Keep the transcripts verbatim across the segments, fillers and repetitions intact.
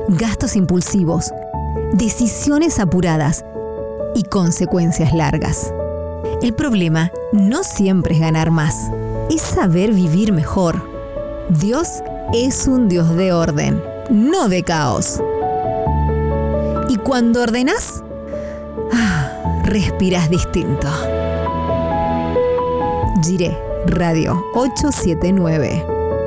gastos impulsivos, decisiones apuradas y consecuencias largas. El problema no siempre es ganar más, es saber vivir mejor. Dios es un Dios de orden, no de caos. Y cuando ordenás, ah, respirás distinto. Jiré Radio ochocientos setenta y nueve.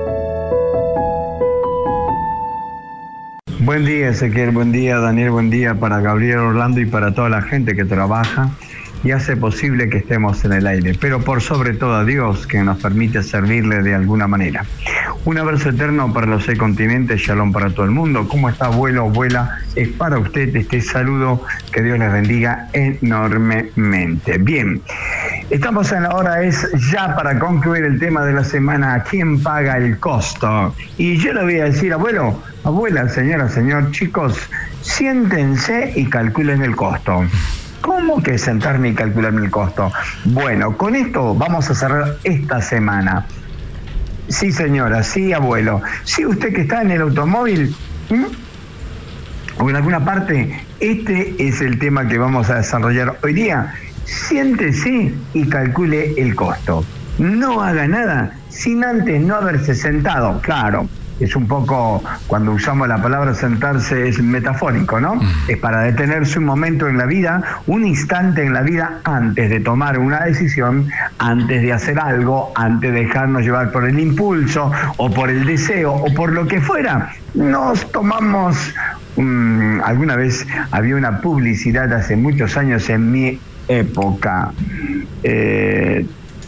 Buen día, Ezequiel, buen día, Daniel, buen día para Gabriel, Orlando y para toda la gente que trabaja y hace posible que estemos en el aire, pero por sobre todo a Dios, que nos permite servirle de alguna manera. Un abrazo eterno para los seis continentes, shalom para todo el mundo. ¿Cómo está, abuelo, abuela? Es para usted este saludo, que Dios les bendiga enormemente. Bien, estamos en la hora es ya para concluir el tema de la semana, ¿quién paga el costo? Y yo le voy a decir, abuelo, abuela, señora, señor, chicos, siéntense y calculen el costo. ¿Cómo que sentarme y calcularme el costo? Bueno, con esto vamos a cerrar esta semana. Sí, señora, sí, abuelo. Sí, usted que está en el automóvil, ¿m? o en alguna parte, este es el tema que vamos a desarrollar hoy día. Siéntese y calcule el costo. No haga nada sin antes no haberse sentado, claro. Es un poco, cuando usamos la palabra sentarse, es metafórico, ¿no? Es para detenerse un momento en la vida, un instante en la vida antes de tomar una decisión, antes de hacer algo, antes de dejarnos llevar por el impulso o por el deseo o por lo que fuera. Nos tomamos, um, alguna vez había una publicidad hace muchos años en mi época. Eh,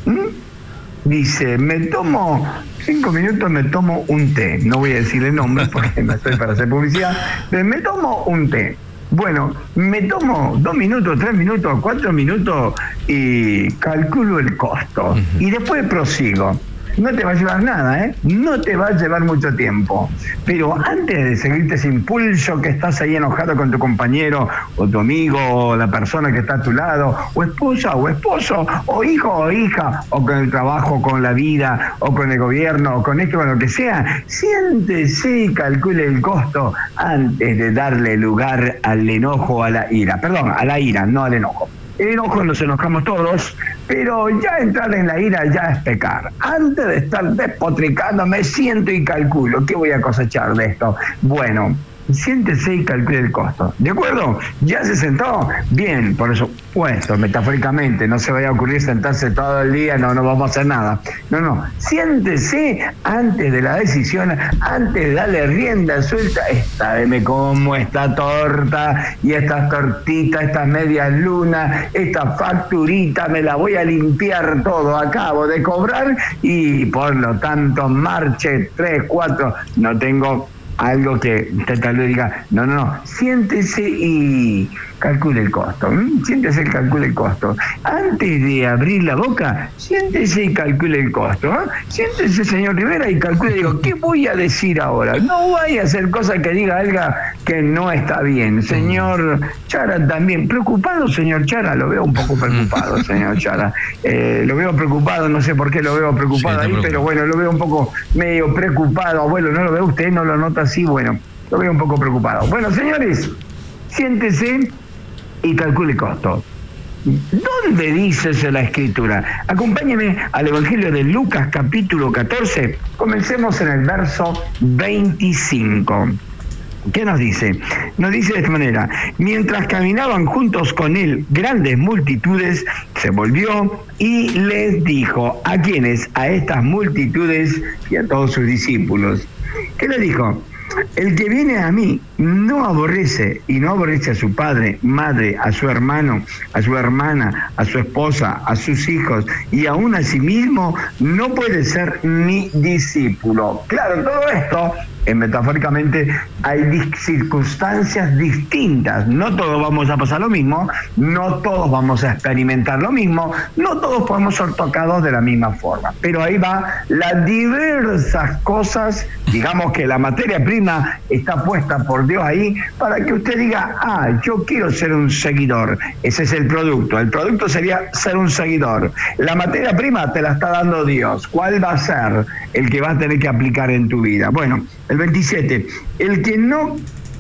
Dice, me tomo cinco minutos, me tomo un té. No voy a decir el nombre porque no estoy para hacer publicidad. Pero me tomo un té. Bueno, me tomo dos minutos, tres minutos, cuatro minutos y calculo el costo. Uh-huh. Y después prosigo. No te va a llevar nada, ¿eh? No te va a llevar mucho tiempo. Pero antes de seguirte ese impulso que estás ahí enojado con tu compañero, o tu amigo, o la persona que está a tu lado, o esposa, o esposo, o hijo, o hija, o con el trabajo, con la vida, o con el gobierno, o con esto, con lo que sea, siéntese y calcule el costo antes de darle lugar al enojo o a la ira. Perdón, a la ira, no al enojo. El enojo nos enojamos todos, pero ya entrar en la ira ya es pecar. Antes de estar despotricando, me siento y calculo. ¿Qué voy a cosechar de esto? Bueno, siéntese y calcule el costo. ¿De acuerdo? ¿Ya se sentó? Bien, por eso, puesto, metafóricamente, no se vaya a ocurrir sentarse todo el día, no, no vamos a hacer nada. No, no, siéntese antes de la decisión, antes de darle rienda suelta. Esta vez me como esta torta y estas tortitas, estas medias lunas, esta facturita, me la voy a limpiar todo. Acabo de cobrar y por lo tanto marche tres, cuatro, no tengo algo que usted tal vez diga, no, no, no, siéntese y calcule el costo, ¿m? siéntese y calcule el costo. Antes de abrir la boca, siéntese y calcule el costo. ¿eh? Siéntese, señor Rivera, y calcule, digo, ¿qué voy a decir ahora? No vaya a hacer cosas que diga algo que no está bien. Señor Chara también, preocupado, señor Chara, lo veo un poco preocupado, señor Chara. Eh, lo veo preocupado, no sé por qué lo veo preocupado sí, ahí, pero bueno, lo veo un poco medio preocupado. Abuelo, ¿no lo ve usted? ¿No lo nota así? Bueno, lo veo un poco preocupado. Bueno, señores, siéntese y calcule el costo. ¿Dónde dice eso la Escritura? Acompáñeme al Evangelio de Lucas, capítulo catorce. Comencemos en el verso veinticinco. ¿Qué nos dice? Nos dice de esta manera: mientras caminaban juntos con él grandes multitudes, se volvió y les dijo, ¿a quiénes? A estas multitudes y a todos sus discípulos. ¿Qué les dijo? El que viene a mí no aborrece y no aborrece a su padre, madre, a su hermano, a su hermana, a su esposa, a sus hijos y aún a sí mismo, no puede ser mi discípulo. Claro, todo esto, eh, metafóricamente, hay dis- circunstancias distintas. No todos vamos a pasar lo mismo, no todos vamos a experimentar lo mismo, no todos podemos ser tocados de la misma forma. Pero ahí va las diversas cosas, digamos que la materia prima está puesta por Dios ahí para que usted diga, ah, yo quiero ser un seguidor. Ese es el producto. El producto sería ser un seguidor. La materia prima te la está dando Dios. ¿Cuál va a ser el que vas a tener que aplicar en tu vida? Bueno, el veintisiete. El que no